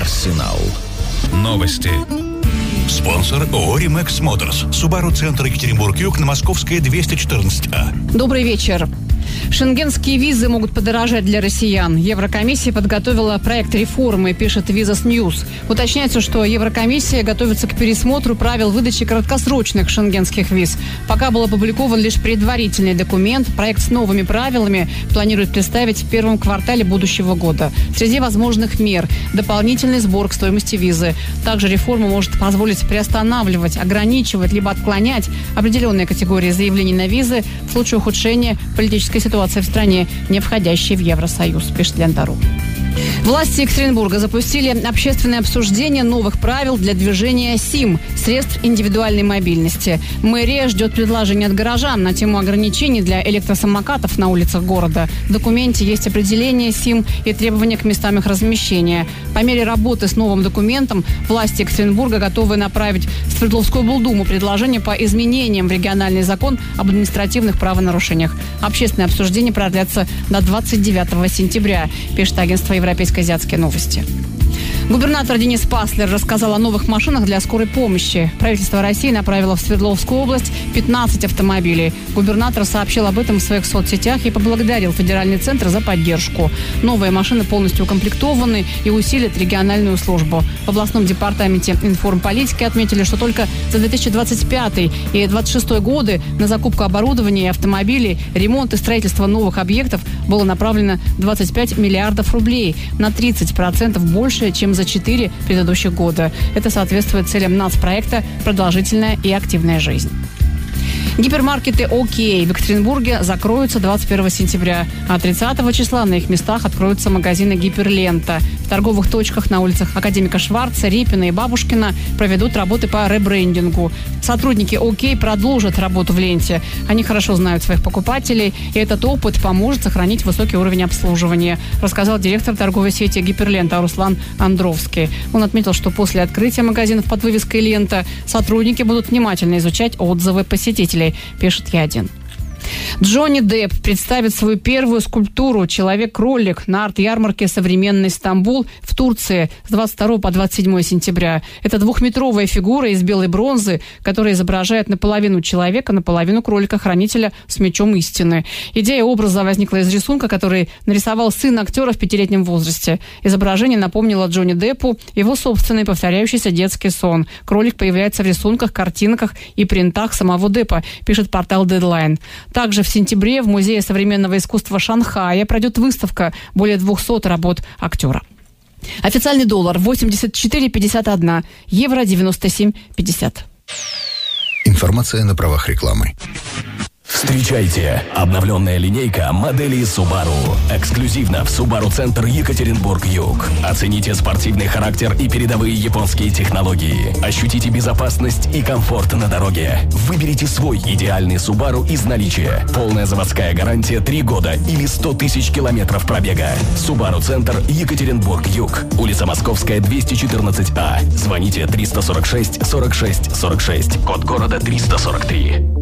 Арсенал. Новости. Спонсор ООО «Римэкс Моторс». Субару-центр Екатеринбург-Юг на Московская, 214А. Добрый вечер. Шенгенские визы могут подорожать для россиян. Еврокомиссия подготовила проект реформы, пишет Visas News. Уточняется, что Еврокомиссия готовится к пересмотру правил выдачи краткосрочных шенгенских виз. Пока был опубликован лишь предварительный документ. Проект с новыми правилами планируют представить в первом квартале будущего года. Среди возможных мер – дополнительный сбор к стоимости визы. Также реформа может позволить приостанавливать, ограничивать либо отклонять определенные категории заявлений на визы в случае ухудшения политической ситуации в стране, не входящей в Евросоюз, пишет Лента.ру. Власти Екатеринбурга запустили общественное обсуждение новых правил для движения СИМ – средств индивидуальной мобильности. Мэрия ждет предложений от горожан на тему ограничений для электросамокатов на улицах города. В документе есть определение СИМ и требования к местам их размещения. По мере работы с новым документом власти Екатеринбурга готовы направить в Свердловскую облдуму предложение по изменениям в региональный закон об административных правонарушениях. Общественное обсуждение продлится до 29 сентября, пишет агентство «Европейско-азиатские новости». Губернатор Денис Паслер рассказал о новых машинах для скорой помощи. Правительство России направило в Свердловскую область 15 автомобилей. Губернатор сообщил об этом в своих соцсетях и поблагодарил федеральный центр за поддержку. Новые машины полностью укомплектованы и усилят региональную службу. В областном департаменте информполитики отметили, что только за 2025 и 2026 годы на закупку оборудования и автомобилей, ремонт и строительство новых объектов было направлено 25 миллиардов рублей, на 30% больше, чем за 4 предыдущих года. Это соответствует целям нацпроекта «Продолжительная и активная жизнь». Гипермаркеты ОК в Екатеринбурге закроются 21 сентября, а 30 числа на их местах откроются магазины «Гиперлента». В торговых точках на улицах Академика Шварца, Репина и Бабушкина проведут работы по ребрендингу. Сотрудники ОК продолжат работу в ленте. Они хорошо знают своих покупателей, и этот опыт поможет сохранить высокий уровень обслуживания, рассказал директор торговой сети «Гиперлента» Руслан Андровский. Он отметил, что после открытия магазинов под вывеской «Лента» сотрудники будут внимательно изучать отзывы посетителей, пишет Я1. Джонни Депп представит свою первую скульптуру «Человек-кролик» на арт-ярмарке «Современный Стамбул» в Турции с 22 по 27 сентября. Это двухметровая фигура из белой бронзы, которая изображает наполовину человека, наполовину кролика-хранителя с мечом истины. Идея образа возникла из рисунка, который нарисовал сын актера в 5-летнем возрасте. Изображение напомнило Джонни Деппу его собственный повторяющийся детский сон. Кролик появляется в рисунках, картинках и принтах самого Деппа, пишет портал Deadline. Также в сентябре в Музее современного искусства Шанхая пройдет выставка более 200 работ актера. Официальный доллар 84,51, евро 97,50. Информация на правах рекламы. Встречайте! Обновленная линейка моделей Subaru. Эксклюзивно в Subaru-центр Екатеринбург-Юг. Оцените спортивный характер и передовые японские технологии. Ощутите безопасность и комфорт на дороге. Выберите свой идеальный Subaru из наличия. Полная заводская гарантия 3 года или 100 тысяч километров пробега. Subaru-центр Екатеринбург-Юг. Улица Московская, 214А. Звоните 346 46 46. Код города 343.